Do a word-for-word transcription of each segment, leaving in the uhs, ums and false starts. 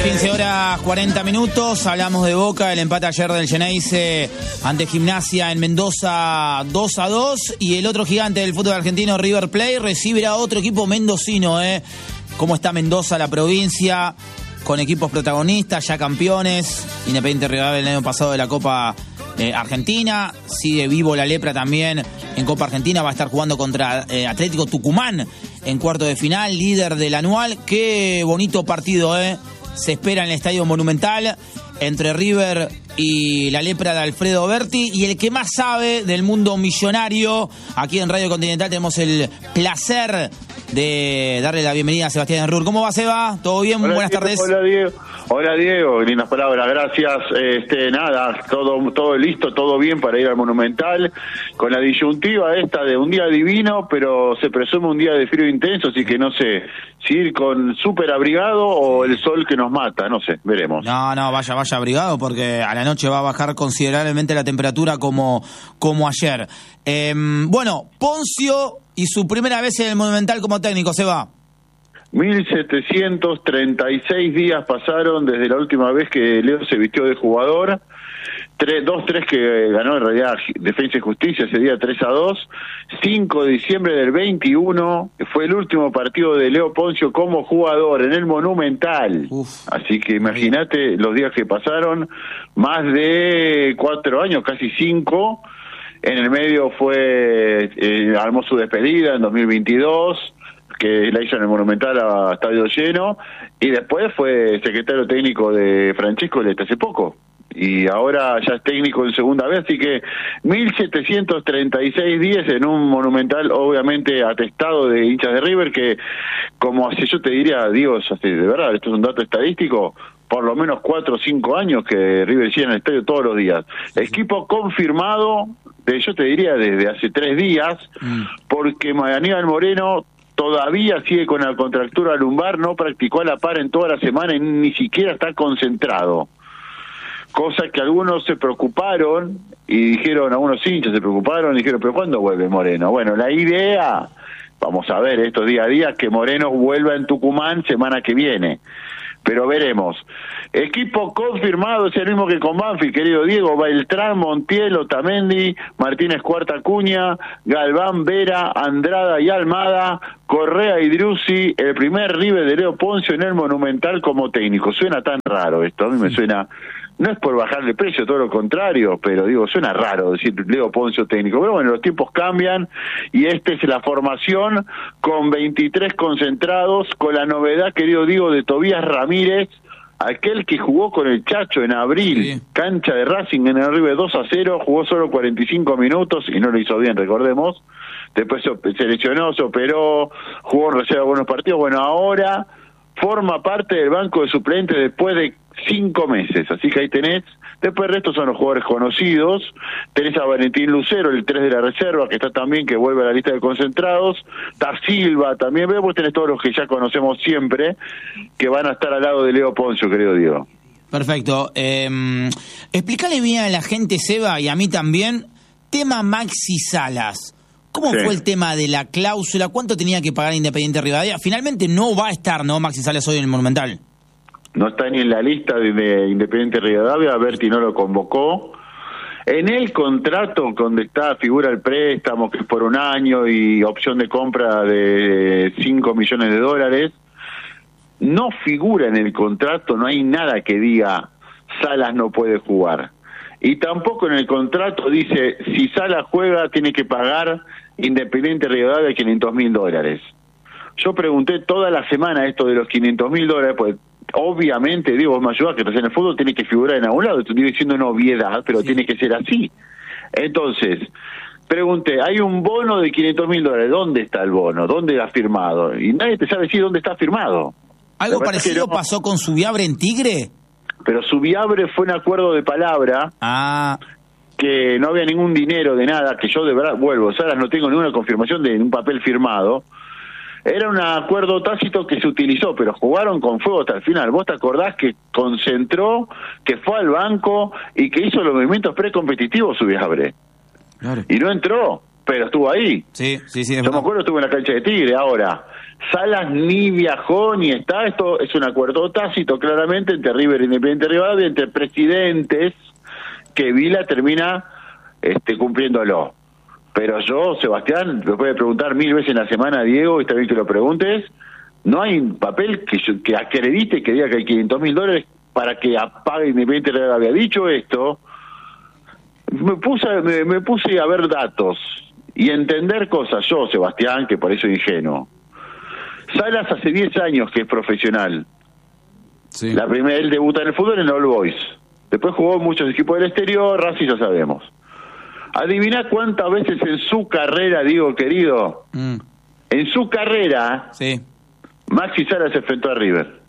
quince horas cuarenta minutos, hablamos de Boca, el empate ayer del Geneise ante Gimnasia en Mendoza dos a dos, y el otro gigante del fútbol argentino, River Plate, recibe a otro equipo mendocino. ¿eh? ¿Cómo está Mendoza, la provincia? Con equipos protagonistas, ya campeones, Independiente Rivadavia el año pasado de la Copa eh, Argentina, sigue vivo la lepra también en Copa Argentina, va a estar jugando contra eh, Atlético Tucumán en cuarto de final, líder del anual. Qué bonito partido, ¿eh? Se espera en el Estadio Monumental entre River y la lepra de Alfredo Berti, y el que más sabe del mundo millonario, aquí en Radio Continental tenemos el placer de darle la bienvenida a Sebastián Enrur. ¿Cómo va, Seba? ¿Todo bien? Hola, Buenas Diego, tardes. Hola, Diego. Hola, Diego. Lindas palabras, gracias. Este, nada, todo todo listo, todo bien para ir al Monumental, con la disyuntiva esta de un día divino, pero se presume un día de frío intenso, así que no sé si ir con súper abrigado o el sol que nos mata, no sé, veremos. No, no, vaya, vaya abrigado, porque a la noche va a bajar considerablemente la temperatura como, como ayer. Eh, bueno, Poncio y su primera vez en el Monumental como técnico, Seba. mil setecientos treinta y seis días pasaron desde la última vez que Leo se vistió de jugador. dos tres que ganó en realidad Defensa y Justicia ese día tres a dos. cinco de diciembre del veintiuno fue el último partido de Leo Poncio como jugador en el Monumental. Uf. Así que imagínate los días que pasaron, más de cuatro años, casi cinco. En el medio fue, eh, armó su despedida en dos mil veintidós, que la hizo en el Monumental a estadio lleno, y después fue secretario técnico de Francesco Lete hace poco, y ahora ya es técnico en segunda vez, así que mil setecientos treinta y seis días en un Monumental obviamente atestado de hinchas de River, que como así yo te diría, Dios, de verdad, esto es un dato estadístico, por lo menos cuatro o cinco años que River sigue en el estadio todos los días. Equipo confirmado, de, yo te diría desde hace tres días, mm. porque Aníbal Moreno todavía sigue con la contractura lumbar, no practicó a la par en toda la semana y ni siquiera está concentrado. Cosa que algunos se preocuparon y dijeron, algunos hinchas se preocuparon y dijeron, pero ¿cuándo vuelve Moreno? Bueno, la idea, vamos a ver estos día a día, que Moreno vuelva en Tucumán semana que viene. Pero veremos. Equipo confirmado, es el mismo que con Banfield, querido Diego: Beltrán, Montiel, Otamendi, Martínez Cuarta Acuña, Galván, Vera, Andrada y Almada, Correa y Driussi, el primer River de Leo Poncio en el Monumental como técnico. Suena tan raro esto, a mí me suena, no es por bajarle precio, todo lo contrario, pero digo, suena raro decir Leo Poncio técnico. Pero bueno, los tiempos cambian y esta es la formación con veintitrés concentrados, con la novedad, querido Diego, de Tobías Ramírez, aquel que jugó con el Chacho en abril, sí. Cancha de Racing en el River dos a cero, jugó solo cuarenta y cinco minutos y no lo hizo bien, recordemos. Después se lesionó, se operó, jugó en reserva buenos partidos. Bueno, ahora forma parte del banco de suplentes después de cinco meses, así que ahí tenés. Después el resto son los jugadores conocidos. Tenés a Valentín Lucero, el tres de la reserva, que está también, que vuelve a la lista de concentrados. Da Silva también. Vemos, tenés todos los que ya conocemos siempre, que van a estar al lado de Leo Poncio, querido Diego. Perfecto. Eh, explícale bien a la gente, Seba, y a mí también, tema Maxi Salas. ¿Cómo sí. fue el tema de la cláusula? ¿Cuánto tenía que pagar Independiente Rivadavia? Finalmente no va a estar, ¿no, Maxi Salas, hoy en el Monumental? No está ni en la lista de, de Independiente Rivadavia, Berti no lo convocó. En el contrato donde está figura el préstamo, que es por un año y opción de compra de cinco millones de dólares, no figura en el contrato, no hay nada que diga Salas no puede jugar. Y tampoco en el contrato dice, si Salas juega tiene que pagar Independiente Rivadavia quinientos mil dólares. Yo pregunté toda la semana esto de los quinientos mil dólares, pues obviamente, digo, vos me ayudás, que en el fútbol tiene que figurar en algún lado, estoy diciendo una obviedad, pero sí. tiene que ser así. Entonces, pregunté, hay un bono de quinientos mil dólares, ¿dónde está el bono? ¿Dónde ha firmado? Y nadie te sabe decir dónde está firmado. ¿Algo parecido no pasó con Subiabre en Tigre? Pero Subiabre fue un acuerdo de palabra, ah. que no había ningún dinero de nada, que yo de verdad, vuelvo, Salas, no tengo ninguna confirmación de un papel firmado. Era un acuerdo tácito que se utilizó, pero jugaron con fuego hasta el final. ¿Vos te acordás que concentró, que fue al banco y que hizo los movimientos precompetitivos Subiabre? Claro. Y no entró. pero estuvo ahí. Sí, sí, sí. Yo me acuerdo, estuvo en la cancha de Tigre. Ahora, Salas ni viajó ni está. Esto es un acuerdo tácito, claramente, entre River e Independiente Rivadavia, entre presidentes, que Vila termina este, cumpliéndolo. Pero yo, Sebastián, lo puede preguntar mil veces en la semana, Diego, y está bien que lo preguntes, no hay un papel que, yo, que acredite, que diga que hay quinientos mil dólares para que apague Independiente Rivadavia. Dicho esto, me puse, me, me puse a ver datos y entender cosas yo, Sebastián, que por eso soy ingenuo. Salas hace diez años que es profesional. Sí. La primera, él debuta en el fútbol en All Boys. Después jugó en muchos equipos del exterior, Racing ya sabemos. Adivina cuántas veces en su carrera, digo querido, mm. en su carrera, sí. Maxi Salas se enfrentó a River.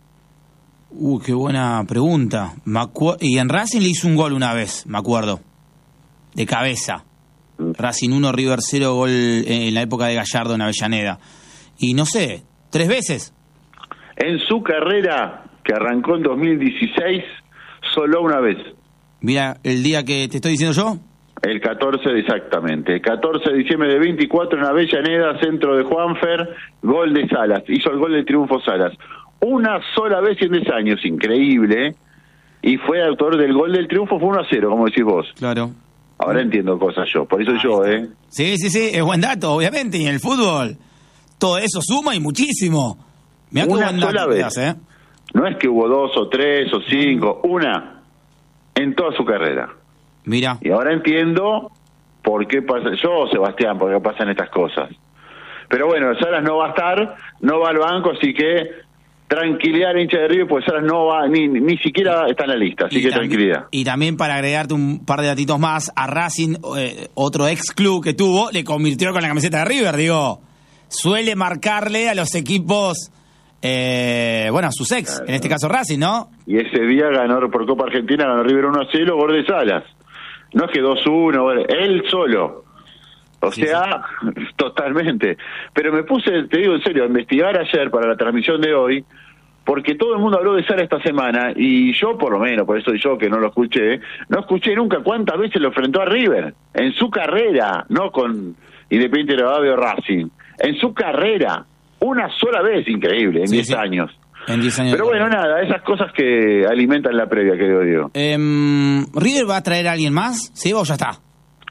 Uh, qué buena pregunta. Me acu- y en Racing le hizo un gol una vez, me acuerdo. De cabeza. Mm. Racing uno, River cero, gol en la época de Gallardo en Avellaneda. Y no sé, tres veces. En su carrera, que arrancó en dos mil dieciséis, solo una vez. Mira, el día que te estoy diciendo yo. El catorce, exactamente. El catorce de diciembre de veinticuatro en Avellaneda, centro de Juanfer, gol de Salas. Hizo el gol de triunfo Salas. Una sola vez en diez años, increíble. Y fue autor del gol del triunfo, fue uno a cero, como decís vos. Claro. Ahora entiendo cosas yo, por eso Ahí yo, está. ¿eh? Sí, sí, sí, es buen dato, obviamente. Y en el fútbol, todo eso suma y muchísimo. Mirá qué una buen sola dato vez. das, ¿eh? No es que hubo dos o tres o cinco, una en toda su carrera. Mira. Y ahora entiendo por qué pasa, yo, Sebastián, por qué pasan estas cosas. Pero bueno, Salas no va a estar, no va al banco, así que tranquilidad al hincha de River, pues Salas no va, ni, ni siquiera está en la lista, así y que también, tranquilidad. Y también para agregarte un par de datitos más, a Racing, eh, otro ex club que tuvo, le convirtió con la camiseta de River, digo, suele marcarle a los equipos, eh, bueno, a sus ex, claro. En este caso Racing, ¿no? Y ese día ganó por Copa Argentina, ganó River uno a cero, gol de Salas. No es que dos uno, él solo. O sí, sea, sí. Totalmente. Pero me puse, te digo en serio, a investigar ayer para la transmisión de hoy, porque todo el mundo habló de Salas esta semana, y yo por lo menos, por eso yo que no lo escuché, no escuché nunca cuántas veces lo enfrentó a River, en su carrera, no con Independiente Rivadavia o Racing, en su carrera, una sola vez, increíble, en diez sí, sí. años. En diez años. Pero bueno, nada, esas cosas que alimentan la previa, creo yo. Eh, ¿River va a traer a alguien más? ¿Sí o ya está?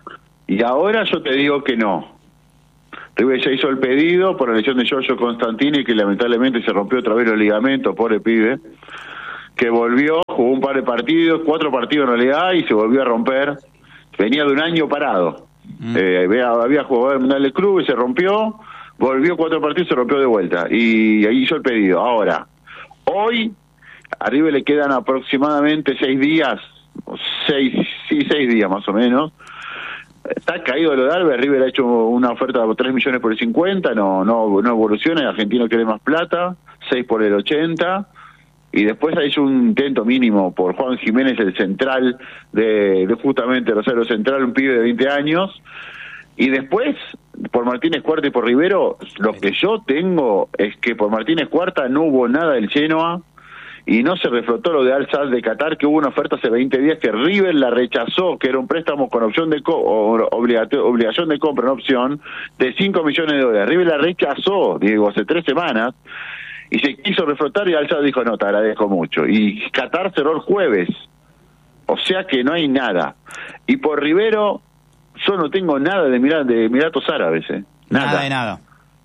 Y ahora yo te digo que no. River ya hizo el pedido por la lesión de Giorgio Constantini, que lamentablemente se rompió otra vez los ligamentos, pobre pibe, que volvió, jugó un par de partidos, cuatro partidos en realidad, y se volvió a romper. Venía de un año parado. Mm. Eh, había, había jugado el Mundial del Club y se rompió, volvió cuatro partidos y se rompió de vuelta. Y ahí hizo el pedido. Ahora, hoy, a River le quedan aproximadamente seis días, seis, sí, seis días más o menos. Está caído lo de Alves, River ha hecho una oferta de tres millones por el cincuenta, no no no evoluciona, el argentino quiere más plata, seis por el ochenta, y después ha hecho un intento mínimo por Juan Jiménez, el central de, de justamente Rosario Central, un pibe de veinte años, y después por Martínez Cuarta y por Rivero, lo que yo tengo es que por Martínez Cuarta no hubo nada del Genoa, y no se reflotó lo de Al Sadd de Qatar, que hubo una oferta hace veinte días que River la rechazó, que era un préstamo con opción de co- obligación de compra, una opción de cinco millones de dólares. River la rechazó, digo, hace tres semanas, y se quiso reflotar y Al Sadd dijo, no, te agradezco mucho. Y Qatar cerró el jueves, o sea que no hay nada. Y por Rivero, yo no tengo nada de, Emir- de Emiratos Árabes, ¿eh? Nada. Nada de nada.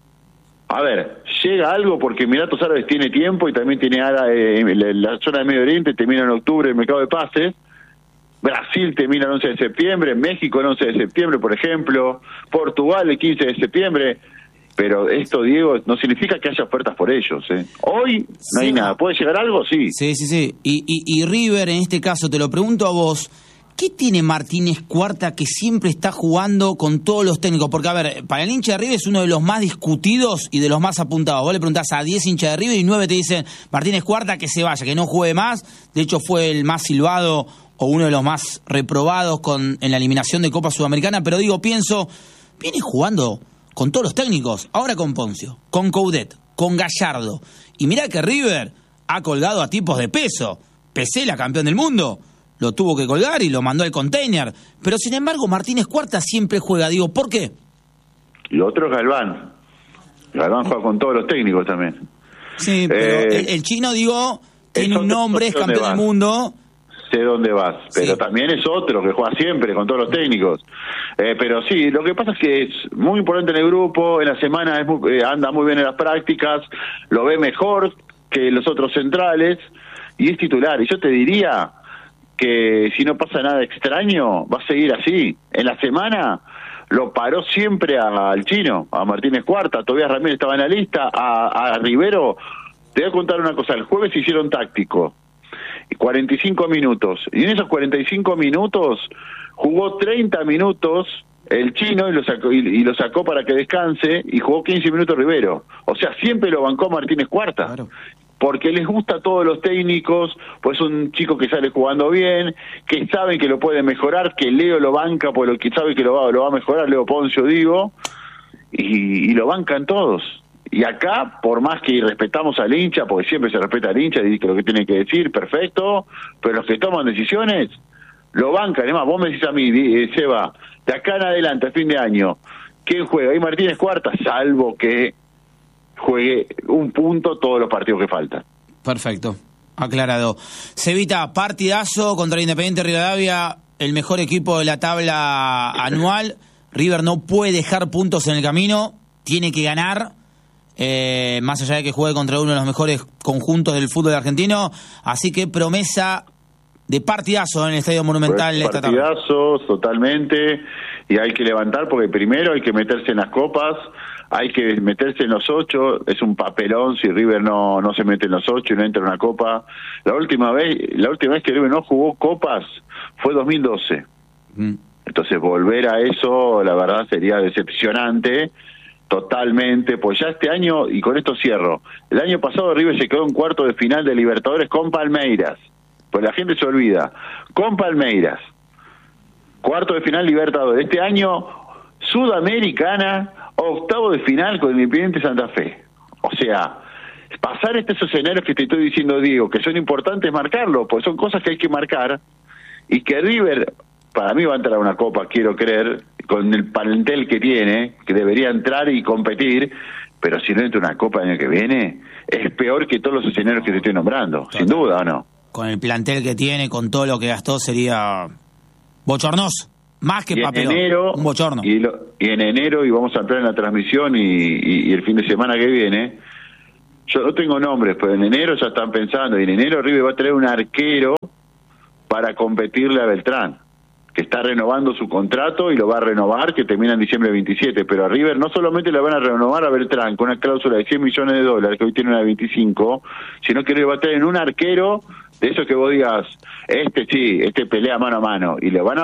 A ver, llega algo porque Emiratos Árabes tiene tiempo y también tiene eh, la, la zona de Medio Oriente, termina en octubre el mercado de pases. Brasil termina el once de septiembre, México el once de septiembre, por ejemplo, Portugal el quince de septiembre. Pero esto, Diego, no significa que haya ofertas por ellos, ¿eh? Hoy no sí, hay nada. ¿Puede llegar algo? Sí. Sí, sí, sí. Y, y, y River, en este caso, te lo pregunto a vos, ¿qué tiene Martínez Cuarta que siempre está jugando con todos los técnicos? Porque, a ver, para el hincha de River es uno de los más discutidos y de los más apuntados. Vos le preguntás a diez hinchas de River y nueve te dicen Martínez Cuarta que se vaya, que no juegue más. De hecho, fue el más silbado o uno de los más reprobados con en la eliminación de Copa Sudamericana. Pero digo, pienso, viene jugando con todos los técnicos. Ahora con Poncio, con Coudet, con Gallardo. Y mirá que River ha colgado a tipos de peso. Pesela, campeón del mundo, lo tuvo que colgar y lo mandó al container. Pero sin embargo, Martínez Cuarta siempre juega. Digo, ¿por qué? y otro es Galván. Galván juega con todos los técnicos también. Sí, pero eh, el, el chino, digo, tiene un nombre, es campeón del mundo. Sé dónde vas, pero sí. también es otro que juega siempre con todos los técnicos. Eh, pero sí, lo que pasa es que es muy importante en el grupo, en la semana es muy, eh, anda muy bien en las prácticas, lo ve mejor que los otros centrales y es titular. Y yo te diría que si no pasa nada extraño, va a seguir así. En la semana lo paró siempre al chino, a Martínez Cuarta, a Tobias Ramírez estaba en la lista, a, a Rivero. Te voy a contar una cosa, el jueves hicieron táctico, cuarenta y cinco minutos, y en esos cuarenta y cinco minutos jugó treinta minutos el chino y lo sacó, y, y lo sacó para que descanse, y jugó quince minutos Rivero. O sea, siempre lo bancó Martínez Cuarta. Claro. Porque les gusta a todos los técnicos, pues un chico que sale jugando bien, que saben que lo puede mejorar, que Leo lo banca, pues lo que sabe que lo va, lo va a mejorar, Leo Poncio digo, y, y lo bancan todos. Y acá, por más que respetamos al hincha, porque siempre se respeta al hincha y dice lo que tiene que decir, perfecto, pero los que toman decisiones lo bancan. Además, vos me decís a mí, Seba, de acá en adelante, a fin de año, ¿quién juega? ¿Y Martínez Cuarta? Salvo que juegue un punto todos los partidos que faltan. Perfecto, aclarado. Cevita, partidazo contra el Independiente Rivadavia, el mejor equipo de la tabla anual. River no puede dejar puntos en el camino, tiene que ganar. Eh, más allá de que juegue contra uno de los mejores conjuntos del fútbol argentino, así que promesa de partidazo en el Estadio Monumental pues esta tarde. Partidazo, totalmente, y hay que levantar porque primero hay que meterse en las copas, hay que meterse en los ocho, es un papelón si River no no se mete en los ocho y no entra en una copa. La última vez, la última vez que River no jugó copas fue dos mil doce. Mm. Entonces volver a eso, la verdad sería decepcionante. Totalmente, pues ya este año, y con esto cierro, el año pasado River se quedó en cuarto de final de Libertadores con Palmeiras, pues la gente se olvida, con Palmeiras, cuarto de final Libertadores, este año Sudamericana, octavo de final con Independiente Santa Fe. O sea, pasar estos escenarios que te estoy diciendo, Diego, que son importantes marcarlo, pues son cosas que hay que marcar, y que River, para mí va a entrar a una copa, quiero creer, con el plantel que tiene, que debería entrar y competir, pero si no entra una copa el año que viene, es peor que todos los escenarios que te estoy nombrando, total, sin duda, ¿o no? Con el plantel que tiene, con todo lo que gastó, sería bochornoso, más que papelón, enero, un bochorno. Y, lo, y en enero, y vamos a entrar en la transmisión, y, y, y el fin de semana que viene, yo no tengo nombres, pero en enero ya están pensando, y en enero River va a traer un arquero para competirle a Beltrán, que está renovando su contrato y lo va a renovar, que termina en diciembre veintisiete, pero a River no solamente le van a renovar a Beltrán con una cláusula de cien millones de dólares, que hoy tiene una de veinticinco, sino que le va a traer un arquero de eso que vos digas, este sí, este pelea mano a mano, y le van a